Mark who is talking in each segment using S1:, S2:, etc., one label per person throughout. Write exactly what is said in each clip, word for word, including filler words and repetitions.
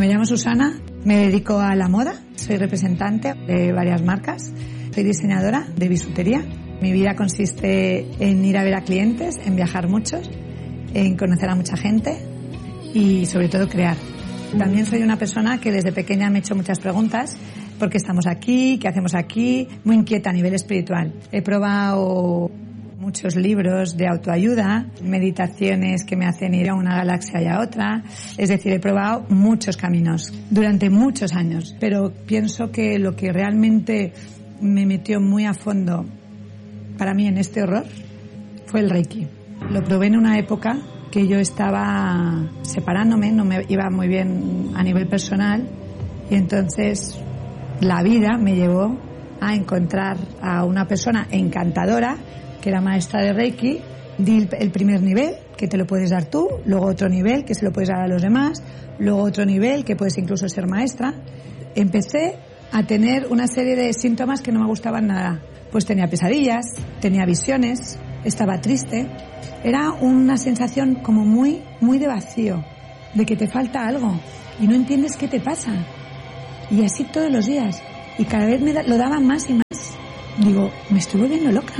S1: me llamo Susana, me dedico a la moda, soy representante de varias marcas, soy diseñadora de bisutería. Mi vida consiste en ir a ver a clientes, en viajar mucho, en conocer a mucha gente y sobre todo crear. También soy una persona que desde pequeña me he hecho muchas preguntas. ¿Por qué estamos aquí? ¿Qué hacemos aquí? Muy inquieta a nivel espiritual. He probado muchos libros de autoayuda, meditaciones que me hacen ir a una galaxia y a otra. Es decir, he probado muchos caminos durante muchos años. Pero pienso que lo que realmente me metió muy a fondo para mí en este horror fue el Reiki. Lo probé en una época que yo estaba separándome, no me iba muy bien a nivel personal, y entonces la vida me llevó a encontrar a una persona encantadora que era maestra de Reiki. Di el primer nivel, que te lo puedes dar tú, luego otro nivel que se lo puedes dar a los demás, luego otro nivel que puedes incluso ser maestra. Empecé a tener una serie de síntomas que no me gustaban nada. Pues tenía pesadillas, tenía visiones, estaba triste. Era una sensación como muy, muy de vacío, de que te falta algo y no entiendes qué te pasa. Y así todos los días. Y cada vez me da, lo daban más y más. Digo, me estoy volviendo loca.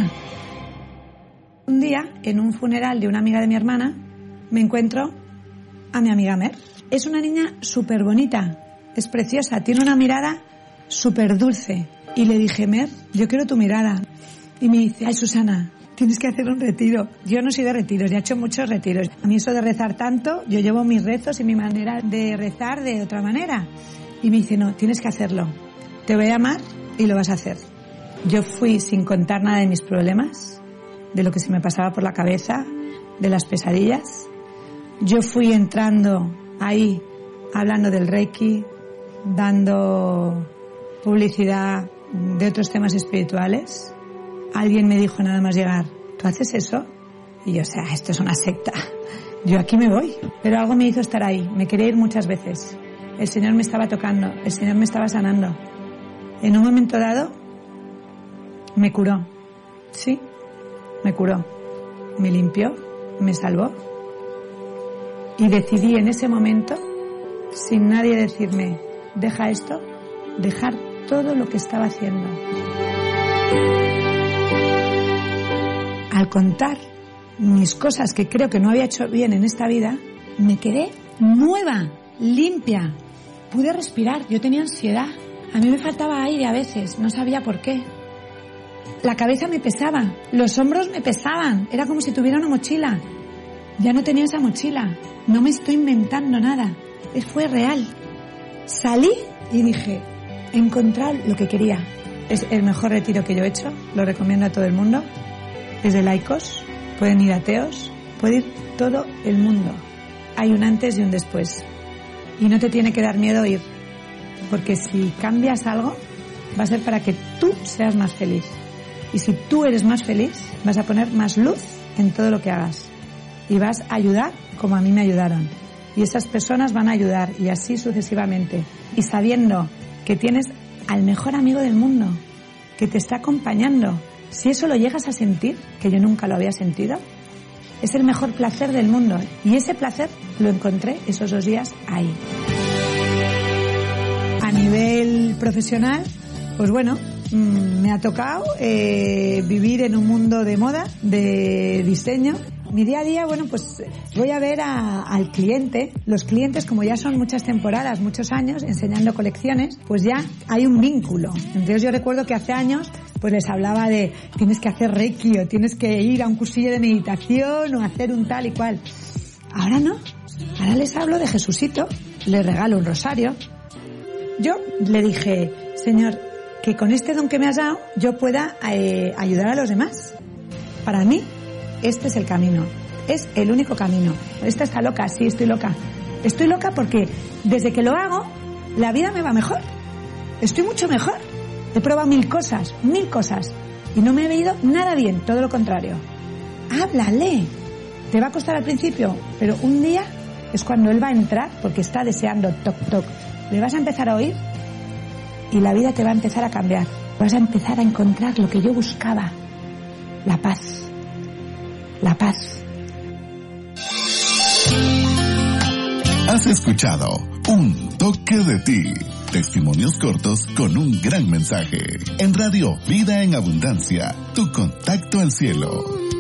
S1: Un día, en un funeral de una amiga de mi hermana, me encuentro a mi amiga Mer. Es una niña súper bonita, es preciosa, tiene una mirada súper dulce. Y le dije, Mer, yo quiero tu mirada. Y me dice, ay, Susana, tienes que hacer un retiro. Yo no soy de retiros, ya he hecho muchos retiros. A mí eso de rezar tanto, yo llevo mis rezos y mi manera de rezar de otra manera. Y me dice, no, tienes que hacerlo. Te voy a llamar y lo vas a hacer. Yo fui sin contar nada de mis problemas, de lo que se me pasaba por la cabeza, de las pesadillas. Yo fui entrando ahí, hablando del Reiki, dando publicidad de otros temas espirituales. Alguien me dijo nada más llegar, ¿tú haces eso? Y yo, o sea, esto es una secta. Yo aquí me voy. Pero algo me hizo estar ahí. Me quería ir muchas veces. El Señor me estaba tocando. El Señor me estaba sanando. En un momento dado, me curó. Sí, me curó. Me limpió, me salvó. Y decidí en ese momento, sin nadie decirme, deja esto, dejar todo lo que estaba haciendo. Al contar mis cosas que creo que no había hecho bien en esta vida, me quedé nueva, limpia. Pude respirar, yo tenía ansiedad. A mí me faltaba aire a veces, no sabía por qué. La cabeza me pesaba, los hombros me pesaban, era como si tuviera una mochila. Ya no tenía esa mochila, no me estoy inventando nada, fue real. Salí y dije, he encontrado lo que quería. Es el mejor retiro que yo he hecho, lo recomiendo a todo el mundo. Es de laicos, pueden ir ateos, puede ir todo el mundo. Hay un antes y un después. Y no te tiene que dar miedo ir, porque si cambias algo, va a ser para que tú seas más feliz. Y si tú eres más feliz, vas a poner más luz en todo lo que hagas. Y vas a ayudar como a mí me ayudaron. Y esas personas van a ayudar, y así sucesivamente. Y sabiendo que tienes al mejor amigo del mundo, que te está acompañando. Si eso lo llegas a sentir, que yo nunca lo había sentido, es el mejor placer del mundo. Y ese placer lo encontré esos dos días ahí. A nivel profesional, pues bueno, mmm, me ha tocado eh, vivir en un mundo de moda, de diseño. Mi día a día, bueno, pues voy a ver a, al cliente. Los clientes, como ya son muchas temporadas, muchos años, enseñando colecciones, pues ya hay un vínculo. Entonces yo recuerdo que hace años, pues les hablaba de tienes que hacer Reiki o tienes que ir a un cursillo de meditación o hacer un tal y cual. Ahora no. Ahora les hablo de Jesucito, les regalo un rosario. Yo le dije, Señor, que con este don que me has dado yo pueda eh, ayudar a los demás. Para mí, este es el camino, es el único camino. Esta está loca, sí, estoy loca. Estoy loca porque desde que lo hago, la vida me va mejor. Estoy mucho mejor. He probado mil cosas, mil cosas, y no me he ido nada bien, todo lo contrario. Háblale. Te va a costar al principio, pero un día es cuando él va a entrar, porque está deseando toc toc. Le vas a empezar a oír y la vida te va a empezar a cambiar. Vas a empezar a encontrar lo que yo buscaba, la paz. La paz.
S2: Has escuchado Un toque de ti. Testimonios cortos con un gran mensaje. En Radio Vida en Abundancia, tu contacto al cielo.